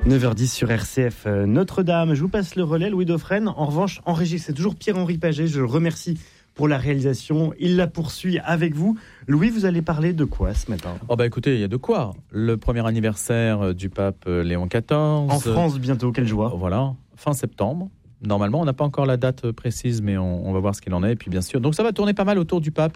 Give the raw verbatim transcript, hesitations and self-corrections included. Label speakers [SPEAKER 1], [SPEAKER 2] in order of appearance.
[SPEAKER 1] neuf heures dix sur R C F euh, Notre-Dame. Je vous passe le relais, Louis Dauphren. En revanche, en régie, c'est toujours Pierre-Henri Paget. Je le remercie pour la réalisation. Il la poursuit avec vous. Louis, vous allez parler de quoi ce matin ?
[SPEAKER 2] Oh bah écoutez, il y a de quoi. Le premier anniversaire du pape Léon quatorze.
[SPEAKER 1] En France bientôt, quelle joie.
[SPEAKER 2] Voilà, fin septembre. Normalement, on n'a pas encore la date précise, mais on, on va voir ce qu'il en est. Et puis bien sûr, donc ça va tourner pas mal autour du pape.